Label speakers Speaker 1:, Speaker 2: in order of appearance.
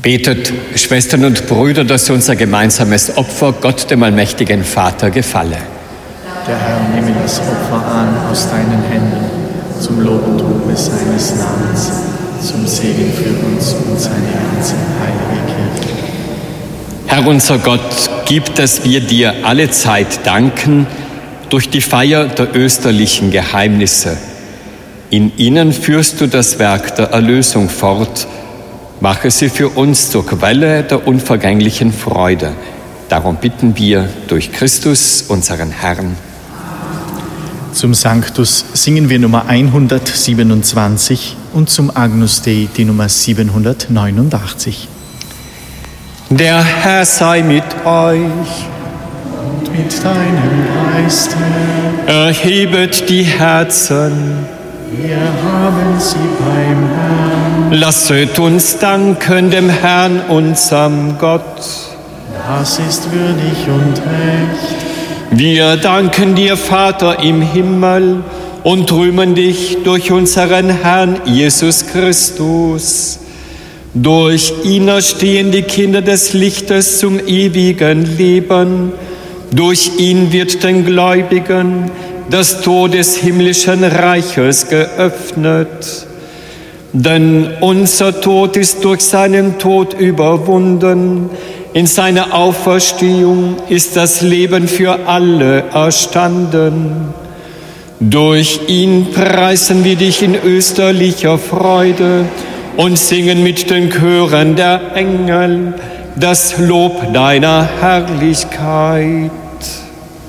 Speaker 1: Betet, Schwestern und Brüder, dass unser gemeinsames Opfer Gott, dem allmächtigen Vater, gefalle.
Speaker 2: Der Herr nehme das Opfer an aus deinen Händen, zum Lob und Ruhme seines Namens, zum Segen für uns und seine ganze heilige Kirche.
Speaker 1: Herr unser Gott, gib, dass wir dir alle Zeit danken durch die Feier der österlichen Geheimnisse. In ihnen führst du das Werk der Erlösung fort. Mache sie für uns zur Quelle der unvergänglichen Freude. Darum bitten wir durch Christus, unseren Herrn.
Speaker 2: Zum Sanctus singen wir Nummer 127 und zum Agnus Dei die Nummer 789.
Speaker 1: Der Herr sei mit euch.
Speaker 2: Und mit deinem Geiste.
Speaker 1: Erhebet die Herzen.
Speaker 2: Wir haben sie beim Herrn.
Speaker 1: Lasset uns danken dem Herrn, unserem Gott.
Speaker 2: Das ist würdig und recht.
Speaker 1: Wir danken dir, Vater im Himmel, und rühmen dich durch unseren Herrn Jesus Christus. Durch ihn erstehen die Kinder des Lichtes zum ewigen Leben. Durch ihn wird den Gläubigen das Tor des himmlischen Reiches geöffnet. Denn unser Tod ist durch seinen Tod überwunden. In seiner Auferstehung ist das Leben für alle erstanden. Durch ihn preisen wir dich in österlicher Freude und singen mit den Chören der Engel das Lob deiner Herrlichkeit.